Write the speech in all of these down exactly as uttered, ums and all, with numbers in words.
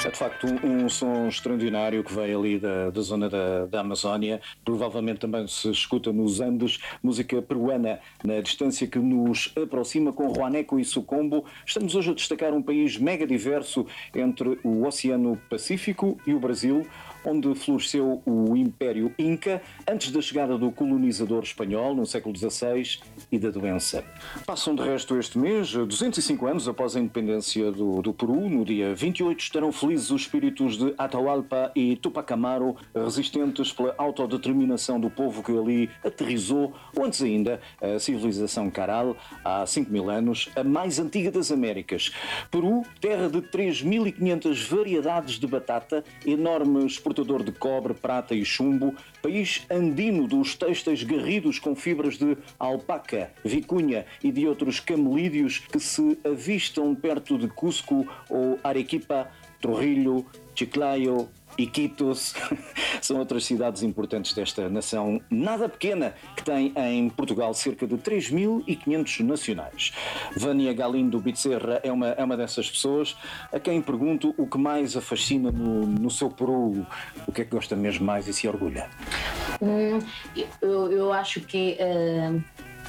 É de facto um, um som extraordinário que veio ali da, da zona da, da Amazónia, provavelmente também se escuta nos Andes, música peruana, na distância que nos aproxima com Juaneco e Sucombo. Estamos hoje a destacar um país mega diverso entre o Oceano Pacífico e o Brasil, onde floresceu o Império Inca antes da chegada do colonizador espanhol no século dezasseis e da doença. Passam de resto este mês, duzentos e cinco anos após a independência do, do Peru, no dia vinte e oito estarão felizes os espíritos de Atahualpa e Tupac Amaru, resistentes pela autodeterminação do povo que ali aterrizou, ou antes ainda, a civilização Caral, há cinco mil anos, a mais antiga das Américas. Peru, terra de três mil e quinhentas variedades de batata, enorme exportador de cobre, prata e chumbo, país andino dos têxteis garridos com fibras de alpaca, vicunha e de outros camelídeos que se avistam perto de Cusco ou Arequipa, Trujillo, Chiclayo, Iquitos, são outras cidades importantes desta nação nada pequena, que tem em Portugal cerca de três mil e quinhentos nacionais. Vânia Galindo Bezerra é uma, é uma dessas pessoas a quem pergunto o que mais a fascina no, no seu Peru, o que é que gosta mesmo mais e se orgulha? Hum, eu, eu acho que uh...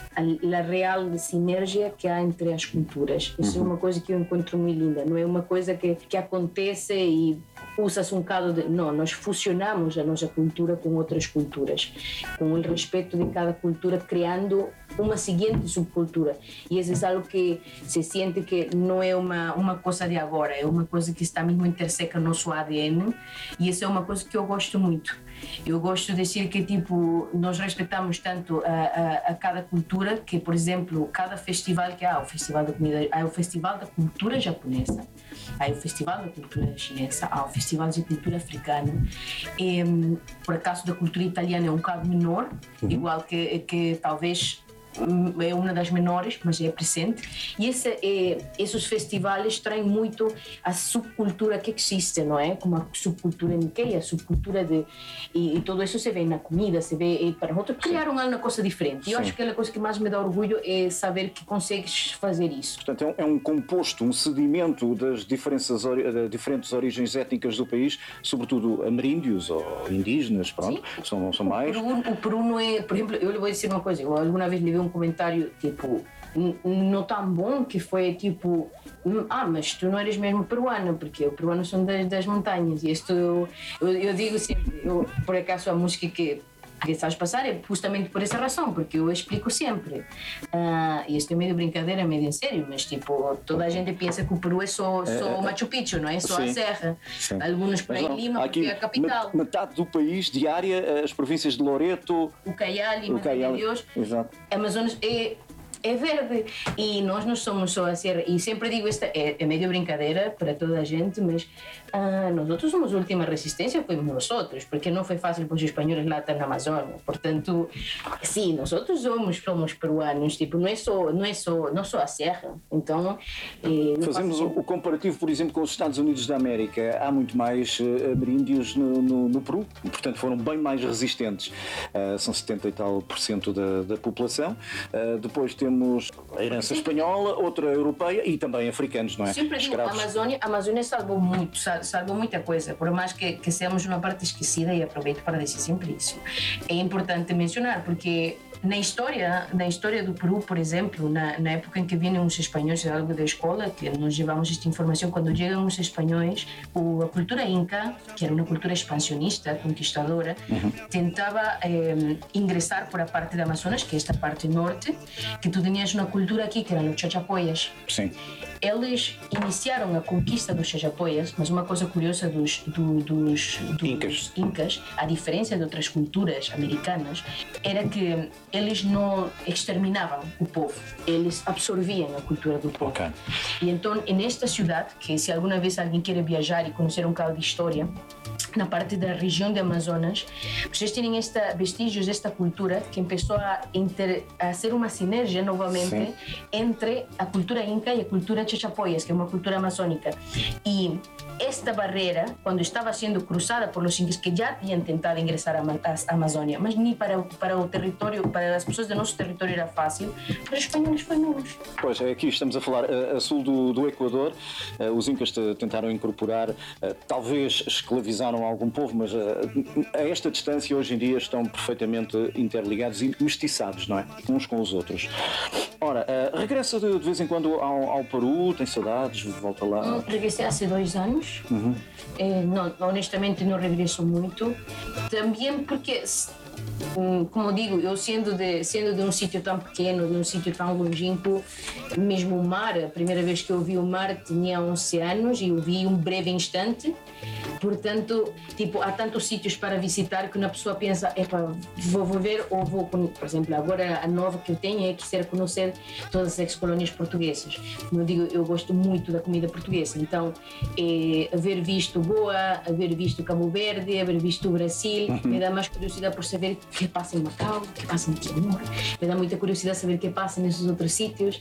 a real sinergia que há entre as culturas. Isso uhum. é uma coisa que eu encontro muito linda. Não é uma coisa que, que acontece e usa-se um bocado de... Não, nós fusionamos a nossa cultura com outras culturas, com o respeito de cada cultura, criando uma seguinte subcultura. E isso é algo que se sente que não é uma, uma coisa de agora, é uma coisa que está mesmo interseca no nosso A D N, e isso é uma coisa que eu gosto muito. Eu gosto de dizer que, tipo, nós respeitamos tanto a, a, a cada cultura que, por exemplo, cada festival que há, o Festival da Comida, há o Festival da Cultura Japonesa, há o Festival da Cultura Chinesa, há o Festival de Cultura Africana, e, por acaso, da cultura italiana é um bocado menor, uhum. igual que, que talvez é uma das menores, mas é presente, e esse, é, esses festivais traem muito a subcultura que existe, não é? Como a subcultura Nikkei, a subcultura de... E, e tudo isso se vê na comida, se vê... E para nós criaram alguma coisa diferente. E eu acho que a coisa que mais me dá orgulho é saber que consegues fazer isso. Portanto, é um, é um composto, um sedimento das diferentes, das diferentes origens étnicas do país, sobretudo ameríndios ou indígenas, pronto, são, são mais... O Peru, o Peru não é... Por exemplo, eu lhe vou dizer uma coisa, eu alguma vez lhe vi um comentário tipo não tão bom, que foi tipo ah, mas tu não eres mesmo peruano, porque os peruanos são das, das montanhas, e isto eu, eu, eu digo sempre, eu, por acaso a música que que sabes passar é justamente por essa razão, porque eu explico sempre, uh, e isto é meio brincadeira, meio em sério, mas tipo, toda a gente pensa que o Peru é só, só é, Machu Picchu, não é? Só sim, a serra, sim. Alguns por aí Lima, porque é a capital. Metade do país, de área, as províncias de Loreto, o Caial, o Caial, Deus, exato. Amazonas é é verde, e nós não somos só a serra, e sempre digo, esta é, é meio brincadeira para toda a gente, mas ah, nós outros somos a última resistência, fomos nós outros, porque não foi fácil para os espanhóis lá estar na Amazônia, portanto, sim, nós outros somos, somos peruanos, tipo, não é só, não é só, não só a serra, então... Eh, Fazemos o, o comparativo, por exemplo, com os Estados Unidos da América, há muito mais uh, ameríndios no, no, no Peru, e, portanto foram bem mais resistentes, uh, são setenta e tal por cento da, da população, uh, depois temos temos a herança espanhola, outra europeia e também africanos, não é? Sempre digo, a Amazônia, a Amazônia salvou muito, salvou muita coisa, por mais que, que seamos uma parte esquecida, e aproveito para dizer sempre isso. É importante mencionar, porque na história, na história do Peru, por exemplo, na, na época em que vinham os espanhóis algo da escola, que nós levamos esta informação, quando chegam os espanhóis, a cultura inca, que era uma cultura expansionista, conquistadora, uhum. tentava eh, ingressar por a parte da Amazonas, que é esta parte norte, que tu tinhas uma cultura aqui, que eram os chachapoias. Sim. Eles iniciaram a conquista dos chachapoias, mas uma coisa curiosa dos, do, dos, dos incas. incas, a diferença de outras culturas americanas, era que eles não exterminavam o povo, eles absorviam a cultura do povo. Okay. E então, nesta cidade, que se alguma vez alguém quer viajar e conhecer um bocado de história, na parte da região de Amazonas, vocês têm esta, vestígios desta cultura que começou a, inter, a ser uma sinergia novamente Sim. entre a cultura inca e a cultura chachapoyas, que é uma cultura amazônica. E esta barreira, quando estava sendo cruzada por los incas que já tinham tentado ingressar à Amazônia, mas nem para o, para o território, para as pessoas do nosso território era fácil, para os espanhóis foi menos. Pois, aqui estamos a falar a, a sul do, do Equador, uh, os incas tentaram incorporar, uh, talvez escravizaram algum povo, mas uh, a esta distância hoje em dia estão perfeitamente interligados e mestiçados, não é? Uns com os outros. Ora, uh, regressa de, de vez em quando ao, ao Peru, tem saudades, volta lá? Hum, regressei há dois anos. Uhum. É, não, honestamente não regresso muito. Também porque, como digo, eu sendo de, sendo de um sítio tão pequeno, de um sítio tão longínquo, mesmo o mar, a primeira vez que eu vi o mar tinha onze anos e eu vi um breve instante. Portanto, tipo, há tantos sítios para visitar que uma pessoa pensa, epa, vou, vou ver ou vou, por exemplo, agora a nova que eu tenho é querer conhecer todas as ex-colónias portuguesas. Como eu digo, eu gosto muito da comida portuguesa, então é, haver visto Goa, haver visto Cabo Verde, haver visto o Brasil, uhum. me dá mais curiosidade por saber o que passa em Macau, o que passa em Timor, me dá muita curiosidade saber o que passa nesses outros sítios.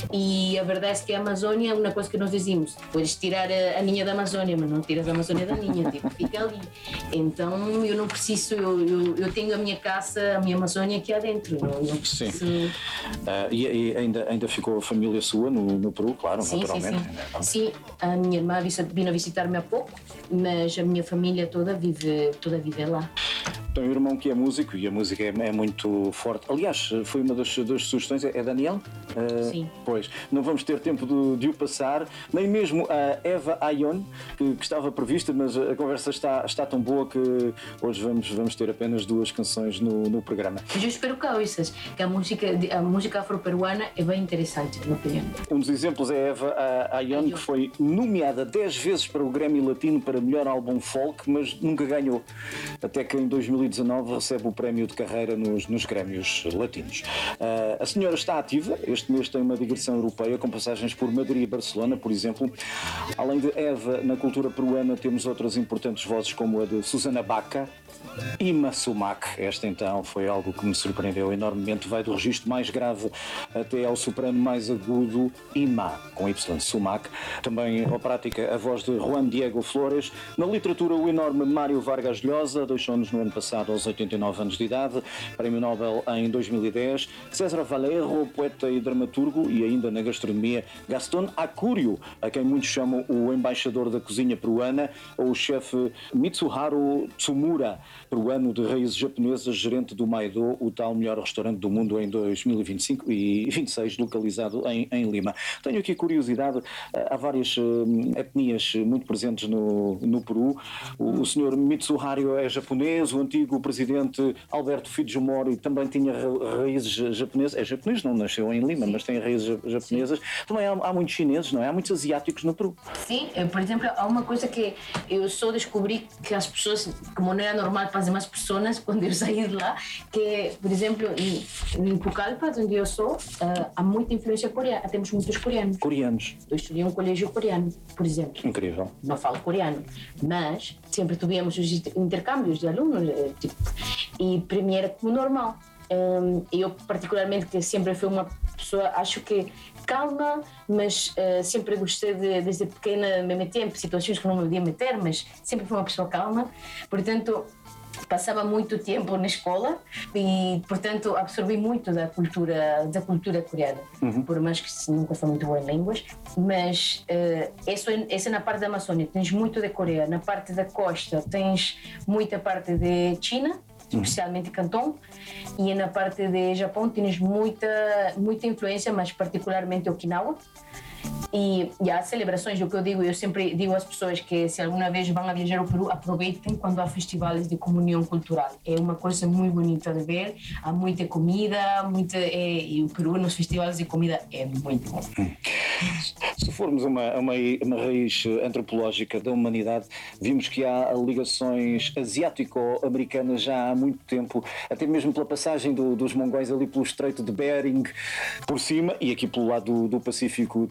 E a verdade é que a Amazônia é uma coisa que nós dizemos, podes tirar a, a ninha da Amazônia, mas não tiras a Amazônia da ninha. Tipo, fica ali. Então eu não preciso, eu, eu, eu tenho a minha casa, a minha Amazônia aqui adentro. Não, não preciso... Sim. Uh, e e ainda, ainda ficou a família sua no, no Peru, claro, sim, naturalmente. Sim, sim. sim, a minha irmã vino a visitar-me há pouco, mas a minha família toda vive, toda vive lá. Tem um irmão que é músico e a música é, é muito forte. Aliás, foi uma das, das sugestões, é Daniel? Uh, Sim. Pois, não vamos ter tempo de, de o passar, nem mesmo a Eva Ayon, que, que estava prevista, mas a conversa está, está tão boa que hoje vamos, vamos ter apenas duas canções no, no programa. Mas eu espero que ouças, que a música, a música afro-peruana é bem interessante, na minha opinião. Um dos exemplos é a Eva Ayon, que foi nomeada dez vezes para o Grammy Latino para melhor álbum folk, mas nunca ganhou. Até que em dois mil e dezanove recebe o prémio de carreira nos, nos Grêmios Latinos. Uh, a senhora está ativa, este mês tem uma digressão europeia com passagens por Madrid e Barcelona, por exemplo. Além de Eva, na cultura peruana temos outras importantes vozes como a de Susana Baca e Sumac. Esta então foi algo que me surpreendeu enormemente, vai do registro mais grave até ao soprano mais agudo, Ima, com Y, Sumac. Também à prática a voz de Juan Diego Flores. Na literatura o enorme Mário Vargas Llosa, deixou-nos no ano passado aos oitenta e nove anos de idade, prémio Nobel em dois mil e dez. César Valerro, poeta e dramaturgo, e ainda na gastronomia Gastón Acúrio, a quem muitos chamam o embaixador da cozinha peruana, ou o chefe Mitsuharu Tsumura, peruano de raízes japonesas, gerente do Maido, o tal melhor restaurante do mundo em dois mil e vinte e cinco e vinte e seis, localizado em, em Lima. Tenho aqui curiosidade, há várias uh, etnias muito presentes no, no Peru. O, o senhor Mitsuharu é japonês, o antigo presidente Alberto Fujimori também tinha ra raízes japonesas. É japonês, não nasceu em Lima, mas tem raízes japonesas. Sim. Também há, há muitos chineses, não é? Há muitos asiáticos no Peru. Sim, por exemplo, há uma coisa que eu só descobri que as pessoas, como não era normal para as demais pessoas quando eu saí de lá, que, por exemplo, em, em Pucallpa, onde eu sou, uh, há muita influência coreana, temos muitos coreanos. Coreanos. Eu estudei em um colégio coreano, por exemplo. Incrível. Não falo coreano, mas sempre tivemos os intercâmbios de alunos, tipo, e para mim era como normal. Um, eu particularmente, que sempre fui uma pessoa, acho que calma, mas uh, sempre gostei de, desde pequena, me meter em situações que não me podia meter, mas sempre fui uma pessoa calma, portanto passava muito tempo na escola e, portanto, absorvi muito da cultura, da cultura coreana, uhum. por mais que nunca fui muito boa em línguas, mas uh, isso, isso é na parte da Amazônia, tens muito da Coreia, na parte da costa tens muita parte de China, especialmente Canton, e na parte de Japão tens muita, muita influência, mas particularmente Okinawa. E, e há celebrações, o que eu digo, eu sempre digo às pessoas que se alguma vez vão a viajar ao Peru, aproveitem quando há festivais de comunhão cultural. É uma coisa muito bonita de ver, há muita comida, muita, é, e o Peru nos festivais de comida é muito bom. Se formos uma, uma, uma raiz antropológica da humanidade, vimos que há ligações asiático-americanas já há muito tempo, até mesmo pela passagem do, dos mongóis ali pelo Estreito de Bering por cima e aqui pelo lado do, do Pacífico também.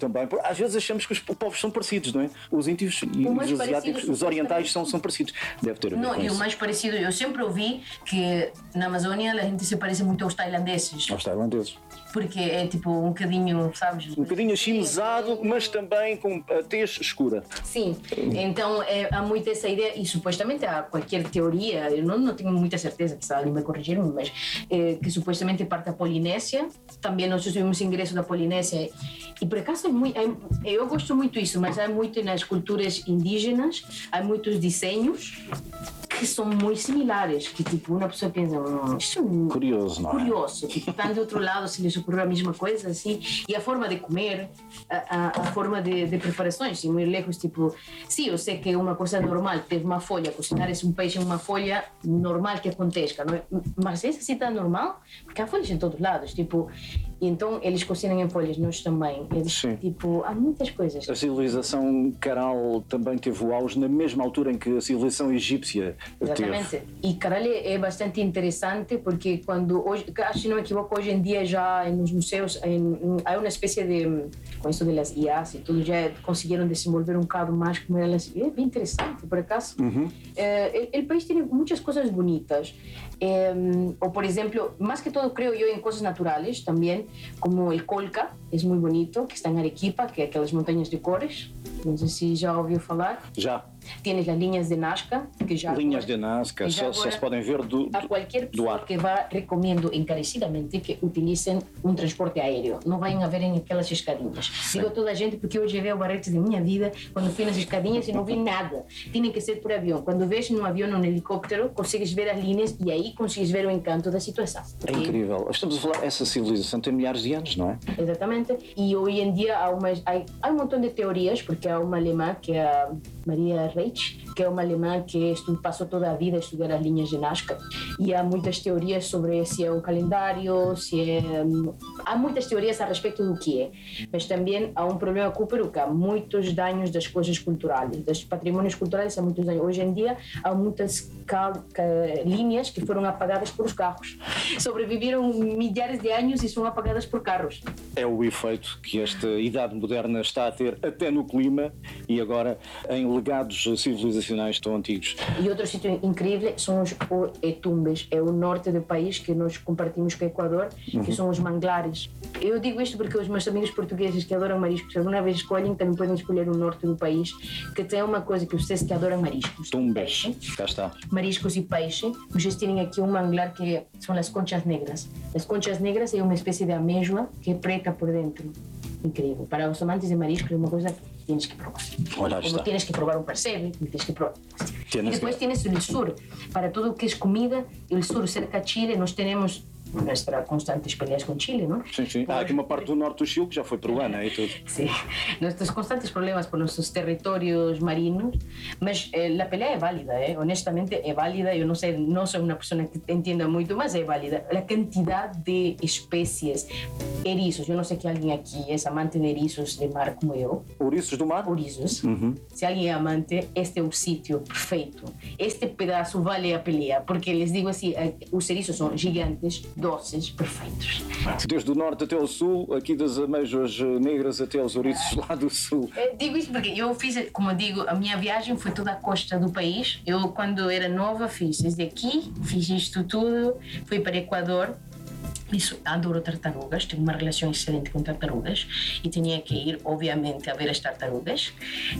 às vezes achamos que os povos são parecidos, não é? Os índios e os asiáticos, os orientais são, são parecidos. Deve ter a ver não, com e isso. o mais parecido, eu sempre ouvi que na Amazônia a gente se parece muito aos tailandeses. Aos tailandeses. Porque é tipo um bocadinho, sabes? Um bocadinho achinzado, mas também com a tez escura. Sim, então é, há muito essa ideia, e supostamente há qualquer teoria, eu não, não tenho muita certeza, que alguém vai corrigir-me, mas é, que supostamente parte da Polinésia, também nós tivemos ingresso da Polinésia, e por acaso é muito, é, eu gosto muito disso, mas há muito nas culturas indígenas, há muitos desenhos que são muito similares, que tipo, uma pessoa pensa, oh, isso é curioso, não é? Curioso, tipo, estão de outro lado, se lhes ocorreu a mesma coisa, assim, e a forma de comer, a, a, a forma de, de preparações, e muito lejos, tipo, sim, eu sei que é uma coisa normal, ter uma folha, cozinhar um peixe em uma folha, normal que aconteça, não é? Mas essa sim está normal, porque há folhas em todos os lados, tipo, e então eles cozinham em folhas, nós também, eles, sim. Tipo, há muitas coisas. A civilização Caral também teve o auge na mesma altura em que a civilização egípcia Exatamente. teve. E Caral é bastante interessante porque quando hoje, acho que não me equivoco, hoje em dia já nos museus em, há uma espécie de, com isso das I As e tudo, já conseguiram desenvolver um bocado mais como elas. É bem interessante, por acaso. Uhum. É, o país tem muitas coisas bonitas. É, ou, por exemplo, mais que todo, creio eu, em coisas naturais também, como o Colca, é muito bonito, que está em Arequipa, que é aquelas montanhas de cores. Não sei se já ouviu falar. Já. Tienes as linhas de Nazca, que já linhas agora, de Nazca, só, só se podem ver do, do a qualquer do pessoa ar. que vá, recomendo encarecidamente que utilizem um transporte aéreo. Não vão a verem aquelas escadinhas. Sim. Digo a toda a gente porque hoje vi o barrete da minha vida quando fui nas escadinhas e não vi nada. Tem que ser por avião. Quando vês num avião, num helicóptero, consegues ver as linhas e aí consegues ver o encanto da situação. É incrível. Estamos a falar, essa civilização tem milhares de anos, não é? Exatamente. E hoje em dia há, umas, há, há um montão de teorias, porque há uma alemã que é a Maria Reich, que é uma alemã que estu, passou toda a vida a estudar as linhas de Nazca, e há muitas teorias sobre se é um calendário, se é... Há muitas teorias a respeito do que é, mas também há um problema com o Peru, que há muitos danos das coisas culturais, dos patrimónios culturais, há muitos danos. Hoje em dia há muitas cal, cal, linhas que foram apagadas por os carros. Sobreviveram milhares de anos e são apagadas por carros. É o efeito que esta idade moderna está a ter até no clima e agora em legados civilizacionais tão antigos. E outro sítio incrível são os Tumbes, é o norte do país que nós compartimos com o Equador, uhum. que são os manglares. Eu digo isto porque os meus amigos portugueses que adoram mariscos, se alguma vez escolhem, também podem escolher o norte do país, que tem uma coisa que vocês que adoram mariscos. Tumbes, cá está. Mariscos e peixe. Vocês têm aqui um manglar que são as conchas negras. As conchas negras é uma espécie de amêijoa que é preta por dentro. Incrível. Para os amantes de mariscos é uma coisa que tienes que probar. Olha, Como está. tienes que probar um percebe, tienes que probar. Tienes e depois que... tienes o sur. Para tudo que é comida, o sur cerca de Chile, nós temos nuestras constantes peleas com Chile, não? Sim, sim. Há aqui uma parte do norte do Chile que já foi peruana e tudo. Sim. Nossos constantes problemas por nossos territórios marinos, mas eh, a pelea é válida, eh? Honestamente é válida. Eu não sei, não sou uma pessoa que entenda muito, mas é válida. A quantidade de espécies, eriços, eu não sei que alguém aqui é amante de eriços de mar como eu. Ouriços do mar? Ouriços. Uhum. Se alguém é amante, este é o sítio perfeito. Este pedaço vale a pelea, porque les digo assim, os eriços são gigantes, doces, perfeitos. Desde o norte até o sul, aqui das amêijoas negras até os ouriços lá do sul. Eu digo isso porque eu fiz, como eu digo, a minha viagem foi toda a costa do país. Eu, quando era nova, fiz desde aqui, fiz isto tudo, fui para o Equador. Isso, adoro tartarugas, tenho uma relação excelente com tartarugas e tinha que ir, obviamente, a ver as tartarugas.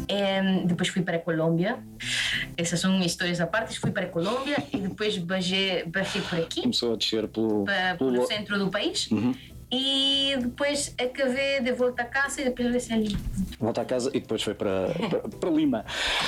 E, depois fui para a Colômbia, essas são histórias à parte. Fui para a Colômbia e depois baixei, baixei por aqui. Começou a descer pelo, para, pelo... pelo centro do país. Uhum. E depois acabei de volta a casa e depois desci ali. Volta a casa e depois foi para, para, para Lima.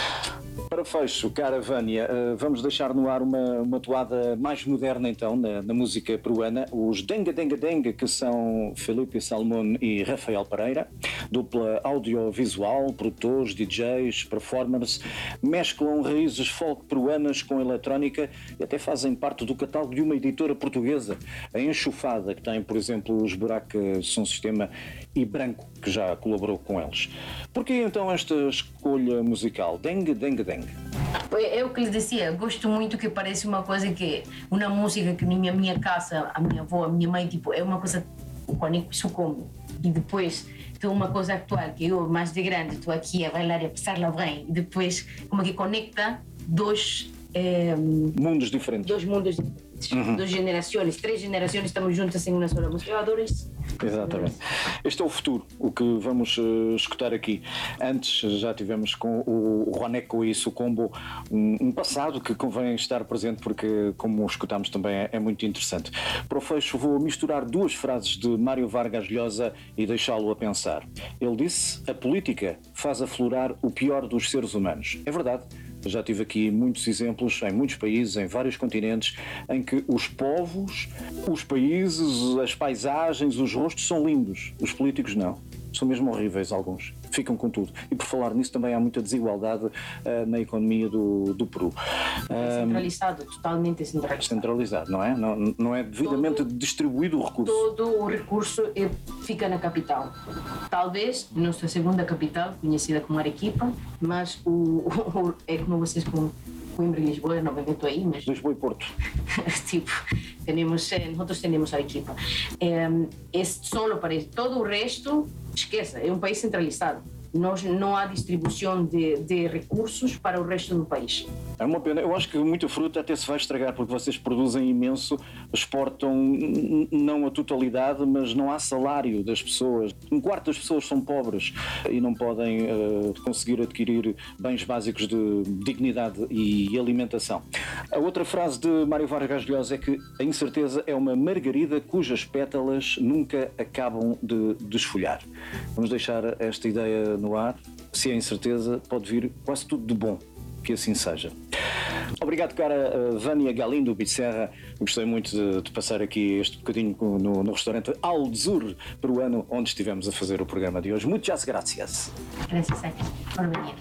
Para fecho, cara Vânia, vamos deixar no ar uma, uma toada mais moderna então na, na música peruana. Os Denga Denga Denga, que são Felipe Salmón e Rafael Pereira, dupla audiovisual, produtores, D Js, performers, mesclam raízes folk peruanas com eletrónica e até fazem parte do catálogo de uma editora portuguesa, a Enxofada, que tem, por exemplo, os Buraca Som Sistema e Branco, que já colaborou com eles. Porquê então esta escolha musical? Dengue, dengue, dengue. É o que lhe dizia, gosto muito que parece uma coisa que, uma música que na minha, minha casa, a minha avó, a minha mãe, tipo, é uma coisa, o Juanico isso come. E depois Então uma coisa actual, que eu mais de grande estou aqui a bailar e a passar-la bem, e depois como que conecta dois... É, mundos diferentes. Dois mundos diferentes, uhum. Duas gerações, três gerações estamos juntas em uma só música. Eu adoro isso. Exatamente. Este é o futuro, o que vamos uh, escutar aqui. Antes já tivemos com o Juaneco e Sucombo um, um passado que convém estar presente porque, como escutámos também, é, é muito interessante. Para o fecho vou misturar duas frases de Mário Vargas Llosa e deixá-lo a pensar. Ele disse: a política faz aflorar o pior dos seres humanos. É verdade. Já tive aqui muitos exemplos em muitos países, em vários continentes, em que os povos, os países, as paisagens, os rostos são lindos. Os políticos não. São mesmo horríveis alguns. Ficam com tudo. E por falar nisso também há muita desigualdade uh, na economia do, do Peru. É centralizado, um, totalmente centralizado. Centralizado, não é? Não, não é devidamente todo, distribuído o recurso. Todo o recurso é, fica na capital. Talvez nossa segunda capital, conhecida como Arequipa, mas o, o, é como vocês com Coimbra e Lisboa, não me meto aí, mas... Lisboa e Porto. tipo, temos, nosotros temos Arequipa. É, é solo para isso. Todo o resto, esqueça, é um país centralizado. Nós, não há distribuição de, de recursos para o resto do país. É uma pena. Eu acho que muita fruta até se vai estragar porque vocês produzem imenso, exportam não a totalidade, mas não há salário das pessoas. Um quarto das pessoas são pobres e não podem uh, conseguir adquirir bens básicos de dignidade e alimentação. A outra frase de Mário Vargas Llosa é que a incerteza é uma margarida cujas pétalas nunca acabam de desfolhar. Vamos deixar esta ideia no ar. Se há incerteza, pode vir quase tudo de bom. Que assim seja. Obrigado, cara Vânia Galindo Bicerra. Gostei muito de, de passar aqui este bocadinho no, no restaurante Alzur peruano, onde estivemos a fazer o programa de hoje. Muitas gracias. Gracias por venir.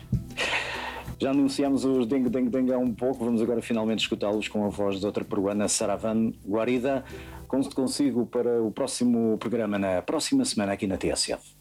Já anunciamos os Deng Deng Deng há um pouco, vamos agora finalmente escutá-los com a voz de outra peruana, Saravan Guarida. Conto consigo para o próximo programa, na próxima semana aqui na T S F.